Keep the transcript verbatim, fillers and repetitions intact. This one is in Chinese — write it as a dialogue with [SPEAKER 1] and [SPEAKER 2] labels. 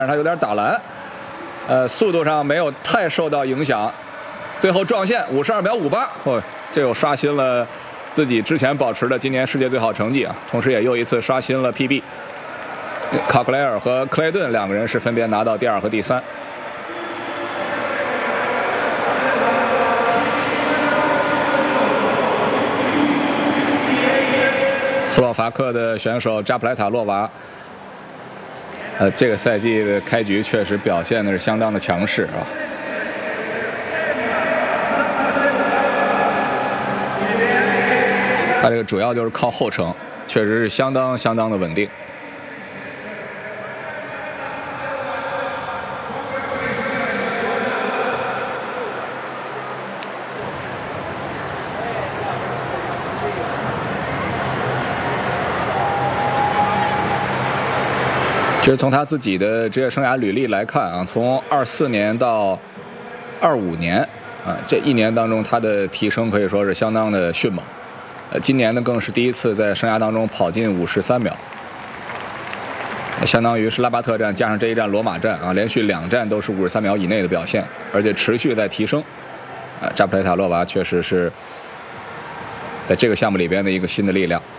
[SPEAKER 1] 但是他有点打蓝，呃，速度上没有太受到影响。最后撞线五十二秒五八，哦，这又刷新了自己之前保持的今年世界最好成绩啊，同时也又一次刷新了 P B。卡克莱尔和克雷顿两个人是分别拿到第二和第三。斯洛伐克的选手扎普莱塔洛娃，呃，这个赛季的开局确实表现的是相当的强势啊。他这个主要就是靠后程，确实是相当相当的稳定。其实从他自己的职业生涯履历来看啊，从二四年到二五年啊，这一年当中他的提升可以说是相当的迅猛。呃，今年呢更是第一次在生涯当中跑进五十三秒，相当于是拉巴特站加上这一站罗马站啊，连续两站都是五十三秒以内的表现，而且持续在提升。啊，扎普雷塔洛娃确实是在这个项目里边的一个新的力量。